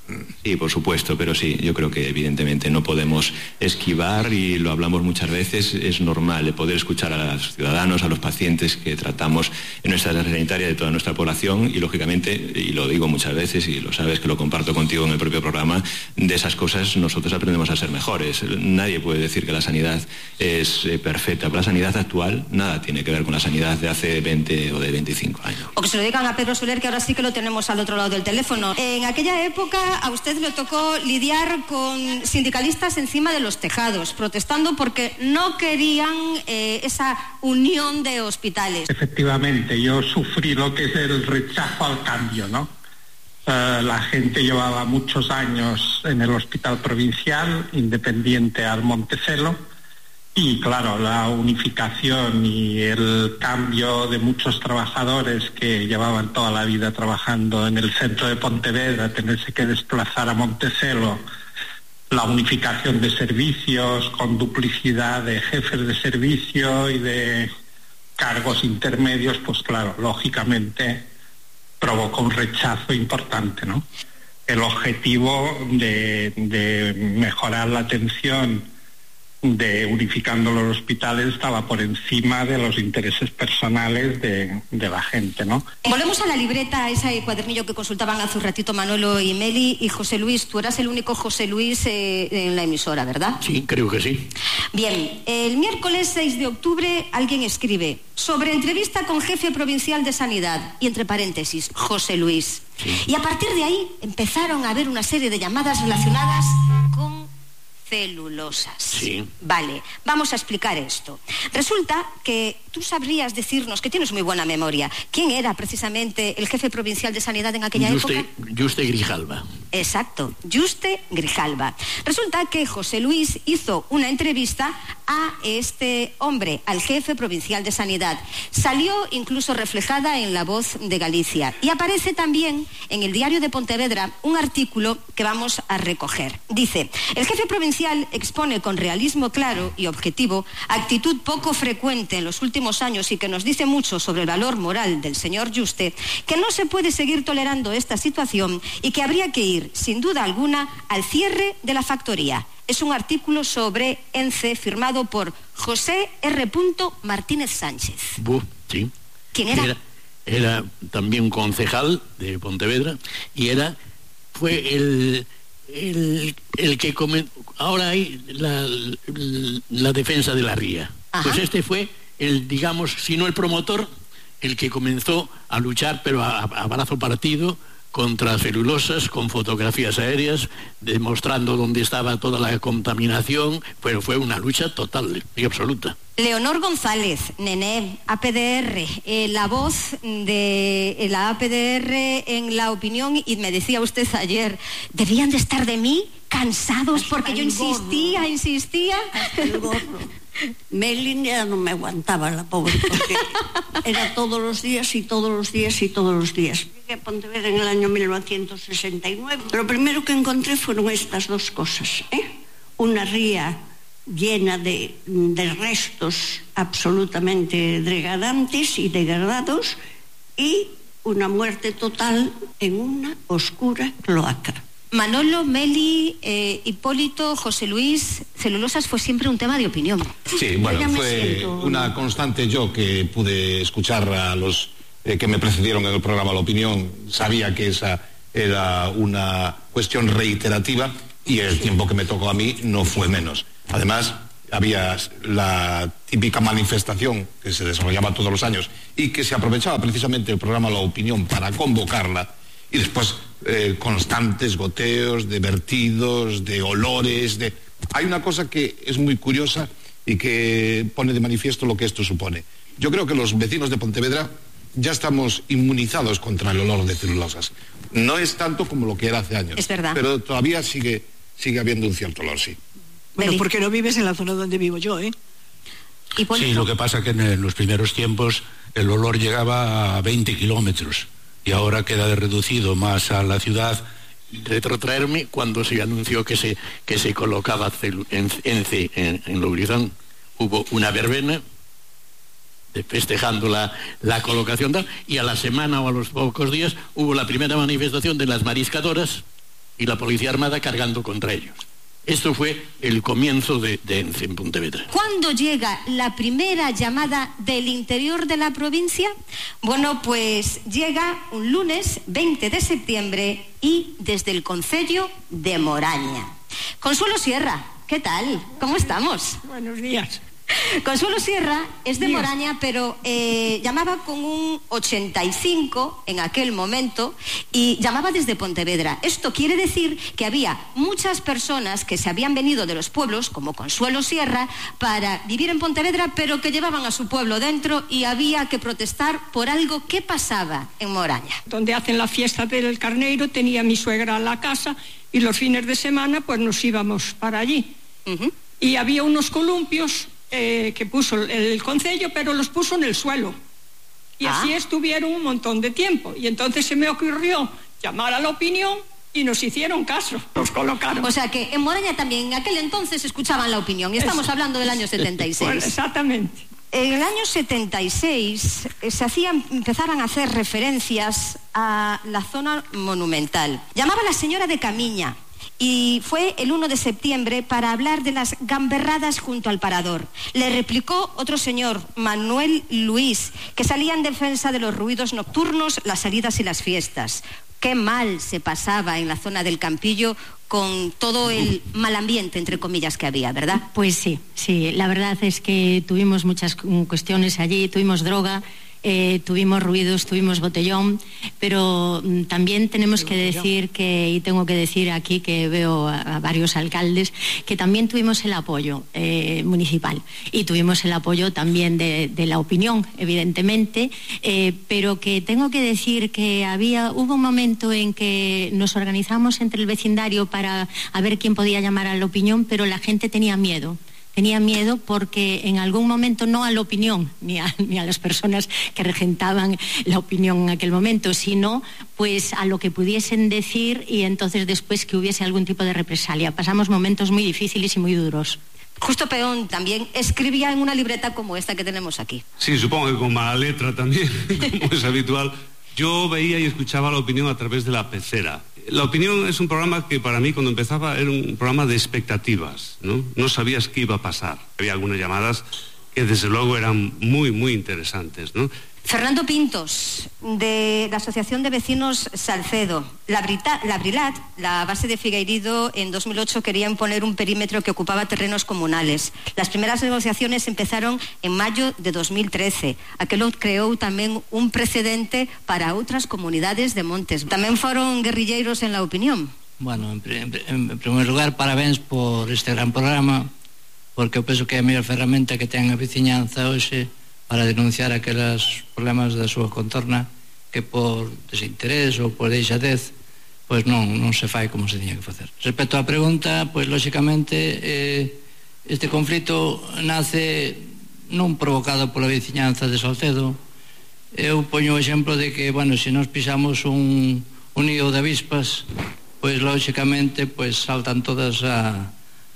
Sí, por supuesto, pero sí, yo creo que evidentemente no podemos esquivar, y lo hablamos muchas veces, es normal poder escuchar a los ciudadanos, a los pacientes que tratamos en nuestra red sanitaria de toda nuestra población, y lógicamente, y lo digo muchas veces y lo sabes que lo comparto contigo en el propio programa, de esas cosas nosotros aprendemos a ser mejores. Nadie puede decir que la sanidad es perfecta, pero la sanidad actual nada tiene que ver con la sanidad de hace 20 o de 25 años. O que se lo digan a Pedro Soler, que ahora sí que lo tenemos al otro lado del teléfono. En aquella época a usted le tocó lidiar con sindicalistas encima de los tejados, protestando porque no querían esa unión de hospitales. Efectivamente, yo sufrí lo que es el rechazo al cambio, ¿no? La gente llevaba muchos años en el hospital provincial, independiente al Montecelo, y claro, la unificación y el cambio de muchos trabajadores que llevaban toda la vida trabajando en el centro de Pontevedra, tenerse que desplazar a Montecelo, la unificación de servicios con duplicidad de jefes de servicio y de cargos intermedios, pues claro, lógicamente provocó un rechazo importante, ¿no? El objetivo de mejorar la atención de unificando los hospitales estaba por encima de los intereses personales de la gente, ¿no? Volvemos a la libreta, a ese cuadernillo que consultaban hace un ratito Manolo y Meli. Y José Luis, tú eras el único José Luis en la emisora, ¿verdad? Sí, creo que sí. Bien, el miércoles 6 de octubre alguien escribe sobre entrevista con jefe provincial de Sanidad, y entre paréntesis, José Luis. Sí. Y a partir de ahí empezaron a haber una serie de llamadas relacionadas con celulosas. Sí. Vale, vamos a explicar esto. Resulta que tú sabrías decirnos, que tienes muy buena memoria, quién era precisamente el jefe provincial de Sanidad en aquella época. Juste Grijalva. Exacto, Juste Grijalva. Resulta que José Luis hizo una entrevista a este hombre, al jefe provincial de Sanidad. Salió incluso reflejada en La Voz de Galicia. Y aparece también en el Diario de Pontevedra un artículo que vamos a recoger. Dice: el jefe provincial expone con realismo claro y objetivo actitud poco frecuente en los últimos años, y que nos dice mucho sobre el valor moral del señor Juste, que no se puede seguir tolerando esta situación y que habría que ir, sin duda alguna, al cierre de la factoría. Es un artículo sobre ENCE firmado por José R. Martínez Sánchez. Sí. ¿Quién era? Era también concejal de Pontevedra, y fue el que ahora hay la defensa de la ría. Ajá. Pues este fue el, digamos, si no el promotor, el que comenzó a luchar, pero a brazo partido, contra celulosas, con fotografías aéreas, demostrando dónde estaba toda la contaminación, pero fue una lucha total y absoluta. Leonor González, Nené, APDR, la voz de la APDR en La Opinión, y me decía usted ayer, debían de estar de mí cansados porque yo insistía. Hasta el gorro. Meli ya no me aguantaba, la pobre, porque era todos los días y todos los días y todos los días. Llegué a Pontevedra en el año 1969. Lo primero que encontré fueron estas dos cosas, una ría llena de restos absolutamente degradantes y degradados, y una muerte total en una oscura cloaca. Manolo, Meli, Hipólito, José Luis, celulosas fue siempre un tema de opinión. Sí, bueno, fue una constante. Yo, que pude escuchar a los que me precedieron en el programa La Opinión, sabía que esa era una cuestión reiterativa, y el tiempo que me tocó a mí no fue menos. Además, había la típica manifestación que se desarrollaba todos los años y que se aprovechaba precisamente el programa La Opinión para convocarla, y después constantes goteos de vertidos, de olores, Hay una cosa que es muy curiosa y que pone de manifiesto lo que esto supone. Yo creo que los vecinos de Pontevedra ya estamos inmunizados contra el olor de celulosas. No es tanto como lo que era hace años. Es verdad. Pero todavía sigue habiendo un cierto olor, sí. Bueno, porque no vives en la zona donde vivo yo, ¿eh? Sí, lo que pasa es que en los primeros tiempos el olor llegaba a 20 kilómetros. Y ahora queda reducido más a la ciudad. Retrotraerme cuando se anunció que se colocaba en Lobrizán. Hubo una verbena festejando la colocación, y a la semana o a los pocos días hubo la primera manifestación de las mariscadoras, y la Policía Armada cargando contra ellos. Esto fue el comienzo de ENCE en Pontevedra. ¿Cuándo llega la primera llamada del interior de la provincia? Bueno, pues llega un lunes 20 de septiembre y desde el concello de Moraña. Consuelo Sierra, ¿qué tal? ¿Cómo estamos? Buenos días. Consuelo Sierra es de Moraña, pero llamaba con un 85 en aquel momento y llamaba desde Pontevedra. Esto quiere decir que había muchas personas que se habían venido de los pueblos, como Consuelo Sierra, para vivir en Pontevedra, pero que llevaban a su pueblo dentro y había que protestar por algo que pasaba en Moraña. Donde hacen la fiesta del carneiro tenía mi suegra la casa y los fines de semana pues nos íbamos para allí. Y había unos columpios que puso el concello, pero los puso en el suelo. Y así estuvieron un montón de tiempo. Y entonces se me ocurrió llamar a la opinión y nos hicieron caso. Nos colocaron. O sea que en Moraña también en aquel entonces escuchaban la opinión. Y estamos hablando del año 76. Bueno, exactamente. En el año 76 empezaron a hacer referencias a la zona monumental. Llamaba la señora de Camiña. Y fue el 1 de septiembre para hablar de las gamberradas junto al parador. Le replicó otro señor, Manuel Luis, que salía en defensa de los ruidos nocturnos, las salidas y las fiestas. Qué mal se pasaba en la zona del Campillo con todo el mal ambiente, entre comillas, que había, ¿verdad? Pues sí, la verdad es que tuvimos muchas cuestiones allí, tuvimos droga, tuvimos ruidos, tuvimos botellón, pero también tenemos que decir y tengo que decir aquí que veo a varios alcaldes, que también tuvimos el apoyo municipal y tuvimos el apoyo también de la opinión, evidentemente, pero que tengo que decir que hubo un momento en que nos organizamos entre el vecindario para ver quién podía llamar a la opinión, pero la gente tenía miedo. Tenía miedo porque en algún momento no a la opinión, ni a las personas que regentaban la opinión en aquel momento, sino pues a lo que pudiesen decir y entonces después que hubiese algún tipo de represalia. Pasamos momentos muy difíciles y muy duros. Justo Peón también escribía en una libreta como esta que tenemos aquí. Sí, supongo que con mala letra también, como es habitual. Yo veía y escuchaba la opinión a través de la pecera. La opinión es un programa que para mí cuando empezaba era un programa de expectativas, ¿no? No sabías qué iba a pasar. Había algunas llamadas que desde luego eran muy, muy interesantes, ¿no? Fernando Pintos, de la Asociación de Vecinos Salcedo. La Brilat, la base de Figueiredo, en 2008 quería imponer un perímetro que ocupaba terrenos comunales. Las primeras negociaciones empezaron en mayo de 2013. Aquello creó tamén un precedente para outras comunidades de montes. Tamén foron guerrilleiros en la opinión. Bueno, en primer lugar, parabéns por este gran programa, porque eu penso que é a mellor ferramenta que ten a veciñanza hoxe para denunciar aqueles problemas da súa contorna que por desinterés ou por deixadez pois non se fai como se tiña que facer. Respecto á pregunta, pois lóxicamente este conflito nace non provocado pola veciñanza de Salcedo. Eu poño o exemplo de que, bueno, se nos pisamos un nido de avispas, pois lóxicamente pois saltan todas a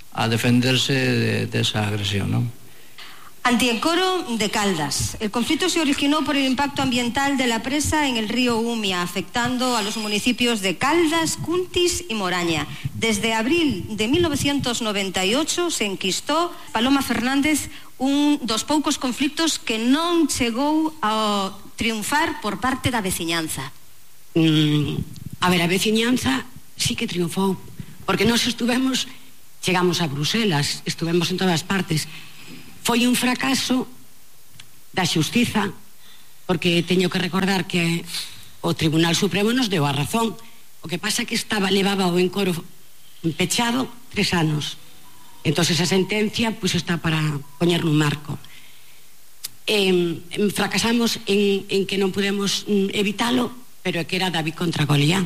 defenderse desa agresión, non? Antiencoro de Caldas. El conflicto se originó por el impacto ambiental de la presa en el río Umia, afectando a los municipios de Caldas, Cuntis y Moraña. Desde abril de 1998 se enquistó Paloma Fernández un dos poucos conflictos que non chegou a triunfar por parte da veciñanza. A ver, a veciñanza sí que triunfou, porque nós chegamos a Bruselas, estuvemos en todas partes. Foi un fracaso da xustiza, porque teño que recordar que o Tribunal Supremo nos deu a razón. O que pasa que levaba o encoro pechado 3 anos. Entón, esa sentencia está para poñer nun marco. Fracasamos en que non pudemos evitalo, pero é que era David contra Goliat.